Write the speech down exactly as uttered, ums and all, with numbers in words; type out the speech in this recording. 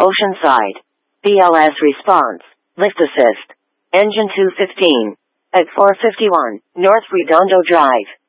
Oceanside. B L S response. Lift assist. Engine two fifteen. At four fifty-one, North Redondo Drive.